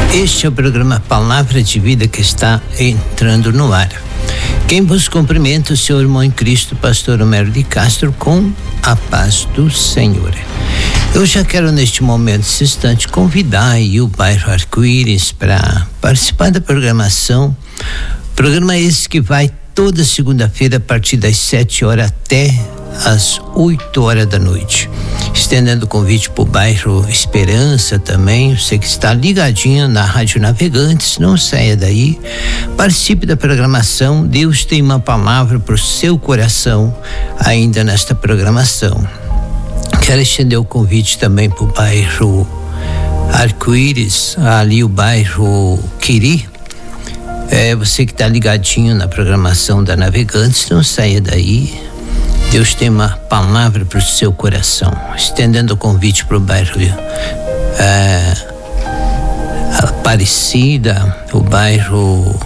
Este é o programa Palavra de Vida que está entrando no ar. Quem vos cumprimenta, o seu irmão em Cristo, pastor Homero de Castro, com a paz do Senhor. Eu já quero neste momento, nesse instante, convidar aí o bairro Arco-Íris para participar da programação. Programa esse que vai toda segunda-feira a partir das 7 horas até às 8 horas da noite. Estendendo o convite para o bairro Esperança também, você que está ligadinho na Rádio Navegantes, não saia daí, participe da programação. Deus tem uma palavra para o seu coração ainda nesta programação. Quero estender o convite também para o bairro Arco-Íris, ali o bairro Quiri. Você que está ligadinho na programação da Navegantes, não saia daí. Deus tem uma palavra para o seu coração. Estendendo o convite para o bairro Aparecida, o bairro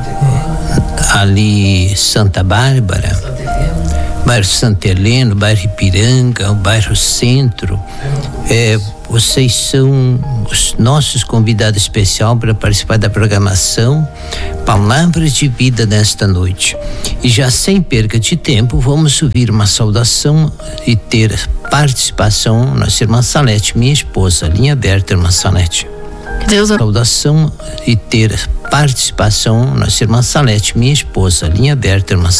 ali Santa Bárbara, bairro Santa Helena, o bairro Ipiranga, o bairro Centro. Vocês são os nossos convidados especiais para participar da programação Palavras de Vida nesta noite. E já sem perca de tempo, vamos subir uma saudação e ter participação nossa irmã Salete, minha esposa. Linha aberta, irmã Salete. Deus saudação e ter participação nossa irmã Salete, minha esposa. Linha aberta, irmã Salete.